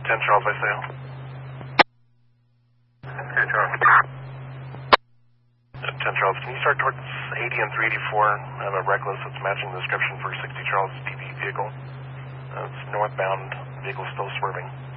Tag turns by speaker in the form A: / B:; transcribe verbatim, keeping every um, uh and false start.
A: ten Charles, I sail.
B: ten Charles.
A: Uh, ten Charles, can you start towards eighty and three eighty-four? I have a Reckless that's matching the description for sixty Charles P V vehicle. Uh, it's northbound, vehicle still swerving.